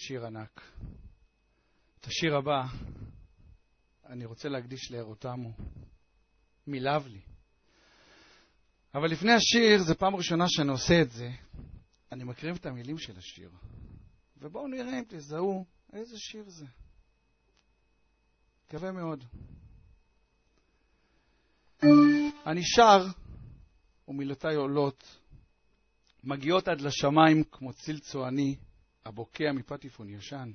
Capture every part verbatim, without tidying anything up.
שיר ענק. את השיר הבא אני רוצה להקדיש לארותמו, מלבלי. אבל לפני השיר, זה פעם ראשונה שאני עושה את זה, אני מקריב את המילים של השיר. ובואו נראה אם תזהו איזה שיר זה. מקווה מאוד. אני שר, ומילותיי עולות, מגיעות עד לשמיים כמו ציל צועני, הבוקע מפטיפון ישן.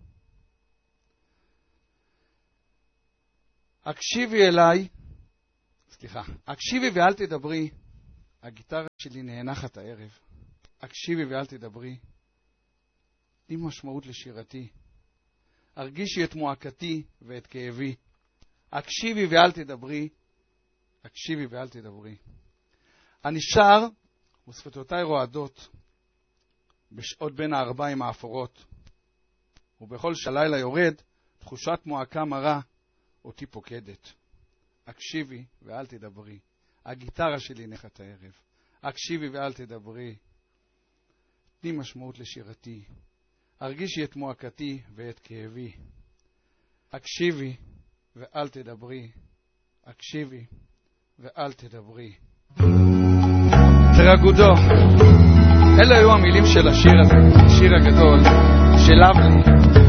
הקשיבי אליי, סליחה, הקשיבי ואל תדברי, הגיטרה שלי נאנחת הערב. הקשיבי ואל תדברי, תני משמעות לשירתי. הרגישי את מועקתי ואת כאבי. הקשיבי ואל תדברי, הקשיבי ואל תדברי. אני שר, ושפתותיי רועדות, בשעות בין הארבעים האפורות, ובכל שלילה יורד, תחושת מועקה מרה, אותי פוקדת. הקשיבי ואל תדברי, הגיטרה שלי נחת הערב. הקשיבי ואל תדברי, תני משמעות לשירתי. הרגישי את מועקתי ואת כאבי. הקשיבי ואל תדברי, הקשיבי ואל תדברי. תרגודו, אלו היו המילים של השיר הזה, השיר הגדול, של לבלי.